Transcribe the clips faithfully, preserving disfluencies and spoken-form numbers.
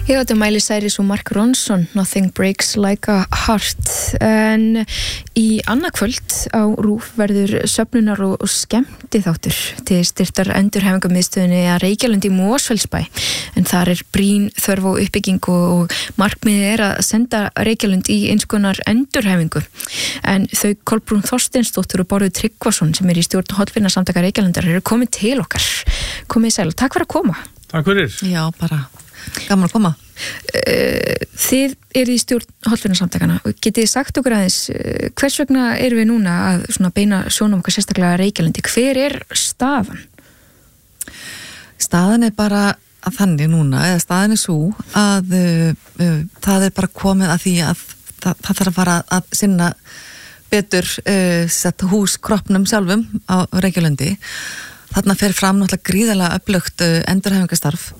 Já, þetta er Miley Cyrus og Mark Ronson, Nothing Breaks Like a Heart. En í annað kvöld á RÚV verður söfnunar og skemmti þáttur til styrktar endurhæfingarmiðstöðinni að Reykjalundi í Mosfellsbæ. En þar er brýn þörf á uppbygging og markmiðið er að senda Reykjalund í eins konar endurhæfingu. En þau Kolbrún Þorsteinsdóttir og Bárður Tryggvason sem er í stjórn Hollvinasamtaka Reykjalundar eru komið til okkar. Komið sæl og takk fyrir að koma. Takk fyrir. Já, bara gaman að koma. Þið eru í stjórn Hollvinasamtakana og getið þið sagt okkur aðeins hvers vegna eru við núna að svona beina sjónum okkar sérstaklega að Reykjalundi? Hver er staðan? Staðan er bara að þannig núna, eða staðan er svo að uh, uh, það er bara komið að því að það, það þarf að fara að sinna betur uh, sett hús kroppnum sjálfum á Reykjalundi. Þarna fer fram náttúrulega gríðarlega öflugt uh, endurhæfingarstarf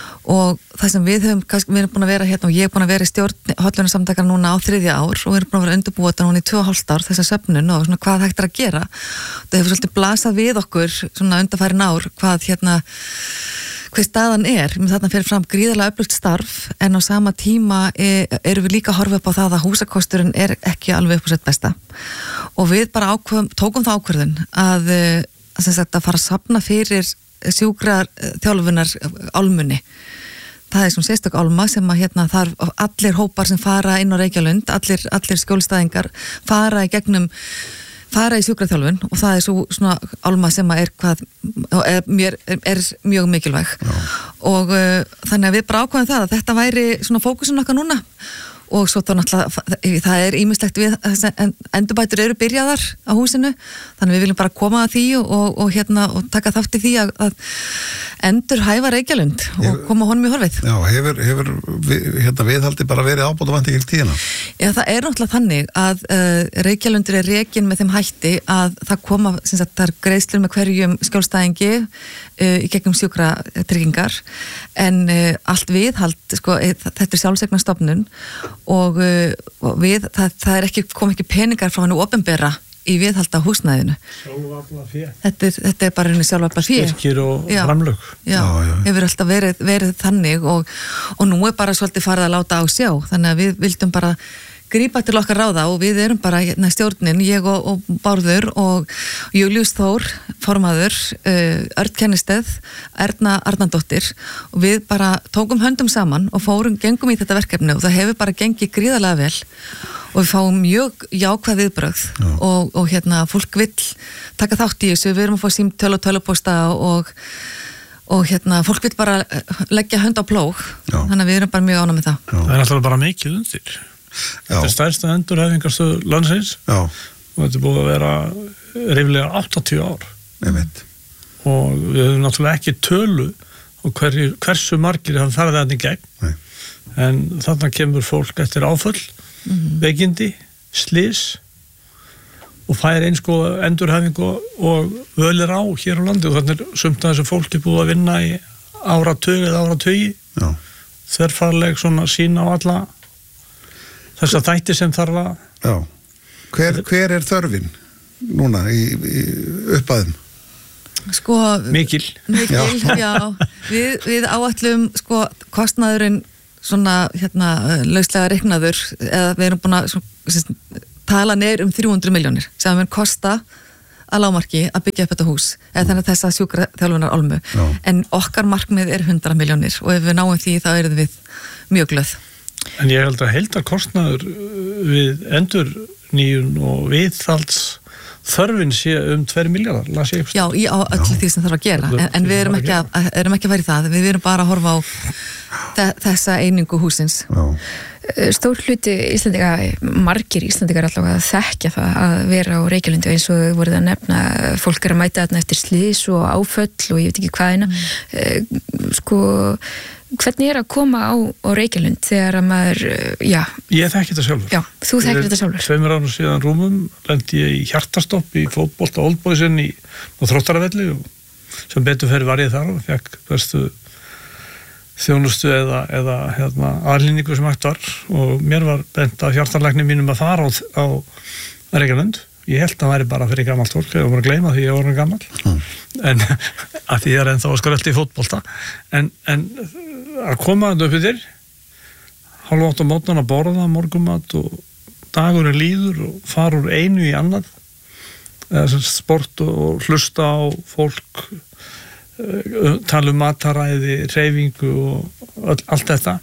og það sem við höfum, við erum búin að vera hérna og ég er búin að vera í stjórn Hollvinasamtakana núna á þriðja ár og við erum búin að vera undirbúið þetta núna í tvö og hálft ár þessa söfnun og svona hvað hægt er að gera. Það hefur svolítið blasað við okkur svona undanfærin ár hvað hérna hvað staðan er. Þarna fer fram gríðarlega öflugt starf en á sama tíma er, erum við líka að horfa upp á það að húsakosturinn er ekki alveg upp á sitt besta og við bara ákveðum, tókum það ákvörðun að, að, sagt, að fara að safna fyrir sjúkrar þjálfunar álmunni. Það er svona sérstök álma sem að hérna þarf allir hópar sem fara inn á Reykjalund, allir, allir skjólstæðingar fara í gegnum, fara í sjúkraþjálfun og það er svo svona álma sem að er hvað, er, er, er mjög mikilvæg. Já. Og uh, þannig að við bara ákvæðum það að þetta væri svona fókusun okkar núna og svo þá náttúrulega það er ýmislegt við endurbætur eru byrjaðar á húsinu þannig við viljum bara koma að því og, og hérna og taka þátt í því að, að endurhæfa Reykjalund og koma honum í horfið. Já, hefur, hefur við, hérna viðhaldi bara verið ábótavænti í tíðina? Já, það er náttúrulega þannig að uh, Reykjalundur er rekin með þeim hætti að það koma, sem sagt, það er greiðslur með hverjum skjólstæðingi uh, í gegnum sjúkratryggingar en uh, allt viðhald, sko, þetta er sjálfseignarstofnun og, og við, það, það er ekki, kom ekki peningar frá hennu opinbera í viðhalda húsnæðinu. Sjálfafla fjö. Þetta er, þetta er bara henni sjálfafla fjö. Styrkir og framlög. Já, já, já. Hefur alltaf verið, verið þannig og, og nú er bara svolítið farið að láta á sjá, þannig að við vildum bara grípa til okkar ráða og við erum bara hérna stjórnin, ég og, og Bárður og Júlíus Þór, formaður, uh, Örn Kennisteð, Erna Arnardóttir og við bara tókum höndum saman og fórum, gengum í þetta verkefni og það hefur bara gengið gríðarlega vel og við fáum mjög jákvæð viðbrögð og, og hérna fólk vill taka þátt í þessu, við erum að fá símtöl og tölupósta og, og hérna fólk vill bara leggja hönd á plóg, Já. Þannig að við erum bara mjög ánægð með það. Já. Það er alltaf bara mikið undir. Þetta er stærsta endurhæfingarstöð landsins Já. Og þetta er búið að vera ríflega áttatíu ár. Ég veit. Og við höfum náttúrulega ekki tölu og hverju, hversu margir það farið þetta í gegn. Nei. En þarna kemur fólk eftir áföll, mm-hmm. veikindi, slys og fær eins góða endurhæfing og, og völir á hér á landi og þannig er sumt að þessu fólki búið að vinna í áratug eða áratugi. Já. Þverfarleg svona sín á alla þess að þætti sem þarf að... Já. Hver, hver er þörfin núna í, í uppæðum? Sko... Mikil. Mikil, já. já. Við, við áætlum, sko, kostnaðurinn svona, hérna, lauslega reiknaður, eða við erum búin að svona, tala neyr um þrjú hundruð milljónir, sem við kosta að lágmarki að byggja upp þetta hús, eða þannig að þessa sjúkraþjálfunar álmu. Já. En okkar markmið er hundrað milljónir og ef við náum því þá erum við mjög glöð. En ég held að heildarkostnaður við endurnýjun og viðhalds þörfin sé um tveir milljarðar, las ég. Já, í á öllu því sem þarf að gera, en, en við erum ekki að, að, erum ekki að fara í það, við erum bara að horfa á þe þessa einingu húsins. Já. Stór hluti Íslendinga, margir Íslendingar allavega að þekkja það að vera á Reykjalundi eins og voruð að nefna, fólk er að mæta þarna eftir slys og áföll og ég veit ekki hvað eina. Mm. Sko, hvernig er að koma á, á Reykjalund þegar að maður, já. Ég þekki þetta sjálfur. Já, þú þekkir þetta sjálfur. Tveimur árum síðan rúmum lendi ég í hjartastopp í fótbolta Old Boysin í Þróttaravelli og sem betur fyrir var ég þar og fekk bestu þjónustu eða, eða hérna, aðlýningu sem hægt var og mér var bent af hjartarlækni mínum að fara á, á Reykjalund. Ég held að það væri bara fyrir gamalt fólk, ég var að gleyma því ég var gammal, mm. en að því ég er ennþá að skrölda í fótbolta, en, en að koma þetta upp yfir hálf átt á mótnan að borða morgumat og dagurinn líður og fara úr einu í annað, eða sport og hlusta á fólk, tala um mataræði, hreyfingu og öll, allt þetta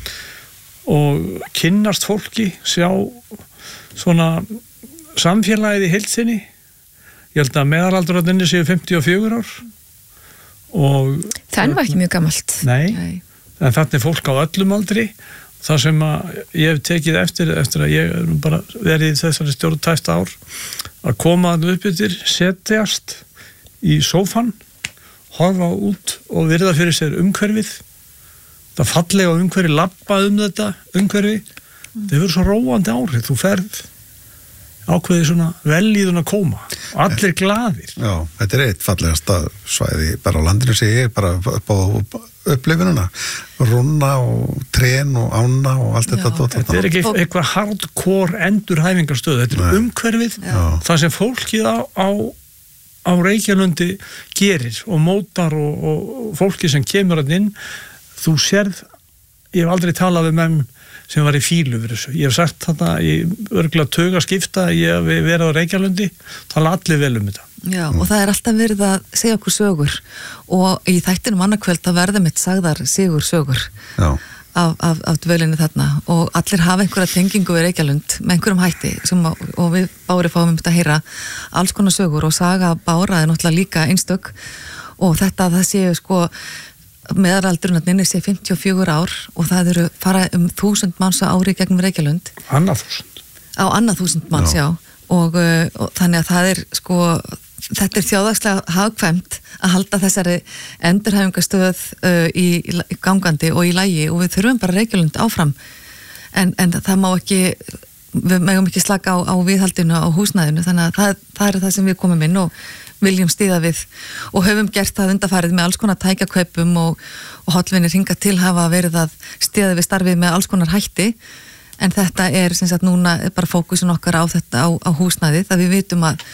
og kynnast fólki, sjá svona samfélagið í heild sinni. Ég held að meðalaldurinn séu fimmtíu og fjögur ár og það er nú ekki mjög gamalt. Nei, Nei. En þannig er fólk á öllum aldri. Það sem að ég hef tekið eftir eftir að ég hef bara verið í þessari stjórn tæpt ár að koma að upp yfir, setjast í sófan, horfa út og virða fyrir sér umhverfið, það fallega umhverfi, labba um þetta umhverfi, mm. það verður svo róandi áhrif, þú ferð ákveðið svona velíðun að koma og allir glaðir. Já, þetta er eitt fallegasta svæði bara á landinu segi ég, bara upp á upplifununa, rúnna og trén og ána og allt þetta. Já, þetta er ekki eitthvað hardcore endurhæfingarstöð, þetta er umhverfið, það sem fólkið á, á, á Reykjalundi gerir og mótar og, og fólki sem kemur að inn, þú sérð, ég hef aldrei talað um menn sem var í fílu fyrir þessu. Ég hef sagt þarna, ég örgulega tög að skipta, ég hef verið á Reykjalundi, tala allir vel um þetta. Já, og það er alltaf verið að segja okkur sögur og í þættinum annarkvöld það verður mitt sagðar sigur sögur af, af, af dvölinni þarna og allir hafa einhverja tengingu við Reykjalund með einhverjum hætti sem, og við Bári fáum um þetta að heyra alls konar sögur og saga Bára er náttúrulega líka einstök og þetta það séu sko meðalaldurinn að nynni sé fimmtíu og fjögur ár og það eru fara um þúsund manns á ári gegnum Reykjalund. Annað þúsund. Á annað þúsund manns, já. já. Og, og þannig að það er sko, þetta er þjóðhagslega hagkvæmt að halda þessari endurhæfingastöð uh, í, í gangandi og í lagi og við þurfum bara Reykjalund áfram. En, en það má ekki, við megum ekki slaka á, á viðhaldinu á húsnæðinu, þannig að það, það er það sem við komum inn og viljum stíða við og höfum gert það undarfarið með alls konar tækjakaupum og, og hollvinir hingað til hafa verið að stíða við starfið með alls konar hætti en þetta er sem sagt núna bara fókusin okkar á þetta á, á húsnæðið að við vitum að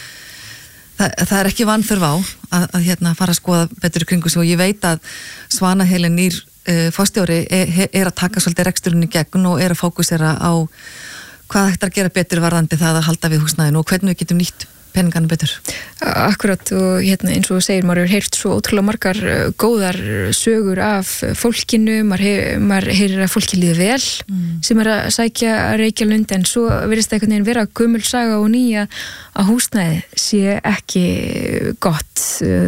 það, það er ekki vanþörf á að, að hérna fara að skoða betur í kringu sig og ég veit að Svanahelin nýr uh, fórstjóri er, er að taka svolítið reksturinn í gegn og er að fókusera á hvað hægt að gera betur varðandi það að halda við húsnæðinu og hvernig við getum nýtt peningana betur. Akkurat og hérna eins og segir, maður hefur heyrt svo ótrúlega margar góðar sögur af fólkinu, maður, heyr, maður heyrir að fólki líði vel mm. sem er að sækja Reykjalund en svo virðist það einhvern veginn vera gömul saga og nýja að húsnæði sé ekki gott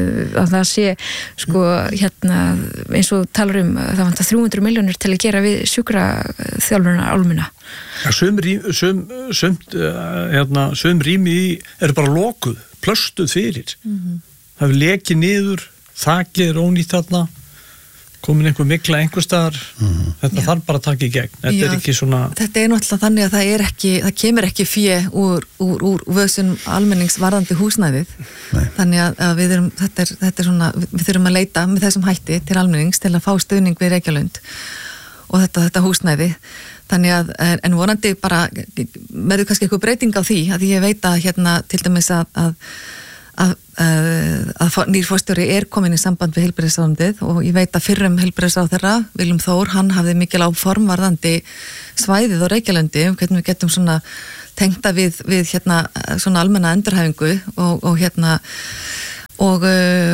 að það sé sko hérna eins og talar um það vantar þrjú hundruð milljónir til að gera við sjúkraþjálfunar álmuna. Ja, sum, sum, sum, hérna, sum rými eru bara lokuð, plöstuð fyrir. Mm-hmm. Það er lekið niður, þakið er ónýtt þarna, komin einhver mikla einhver staðar, mm-hmm. þetta Já. Þarf bara að taka í gegn. Þetta Já, er ekki svona... Þetta er náttúrulega þannig að það er ekki, það kemur ekki fé úr, úr, úr vöðsum almenningsvarðandi húsnæðið. Nei. Þannig að, að við erum, þetta er, þetta er svona, við þurfum að leita með þessum hætti til almennings til að fá stuðning við Reykjalund og þetta, þetta húsnæði. Þannig að, en vonandi bara verður kannski eitthvað breyting á því að ég veit að hérna til dæmis að að, að, að, að nýr forstjóri er komin í samband við heilbrigðisráðuneytið og ég veit að fyrrum heilbrigðisráðherra Willum Þór, hann hafði mikil áform varðandi svæðið á Reykjalundi um hvernig við getum svona tengta við, við hérna svona almenna endurhæfingu og, og hérna og,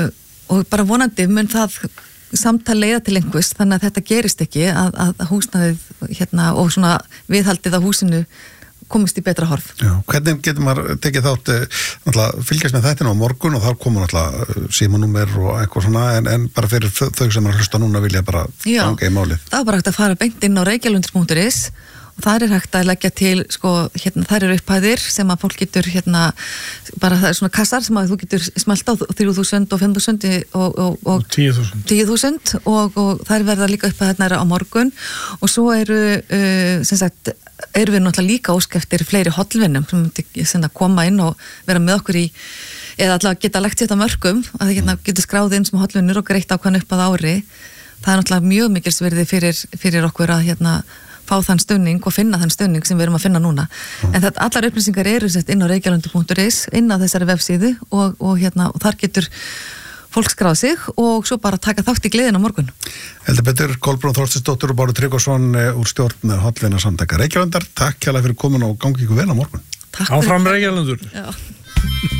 og bara vonandi mun það samtal leiða til einhvers, þannig að þetta gerist ekki að, að húsnæðið hérna og svona viðhaldið á húsinu komist í betra horf. Já, hvernig getur maður tekið þátt náttúrulega fylgjast með þetta á morgun og þar komur náttúrulega símanúmer og eitthvað svona en, en bara fyrir þau sem er að hlusta núna vilja bara ganga í málið. Já, það er bara hægt að fara beint inn á reykjalundir punktur is og þar er hægt að leggja til, sko, hérna, þar eru upphæðir sem að fólk getur, hérna, bara það er svona kassar sem að þú getur smelt á þrjú þúsund og fimm þúsund og, og, og tíu þúsund og, og þar verða líka upphæðirnar á morgun og svo eru, uh, sem sagt, eru við náttúrulega líka ósk eftir fleiri hollvinnum sem myndi koma inn og vera með okkur í, eða allavega geta lagt sér þetta mörgum, að það hérna, getur skráð inn sem hollvinnur og greitt á hvað upp að ári. Það er náttúrulega mjög mikilsverði fyrir, fyrir okkur að, hérna, fá þann stöðning og finna þann stöðning sem við erum að finna núna. Mm. En þetta, allar upplýsingar eru sett inn á reykjalundur punktur is, inn á þessari vefsíðu og, og, hérna, og þar getur fólk skráð sig og svo bara taka þátt í gleðin á morgun. Heldur betur, Kolbrún Þorsteinsdóttir og Bárður Tryggvason úr stjórn Hollvina samtaka Reykjavíkur. Takk kærlega fyrir komin og gangi ykkur vel á morgun. Takk Áfram fyrir. Reykjavíkur. Já.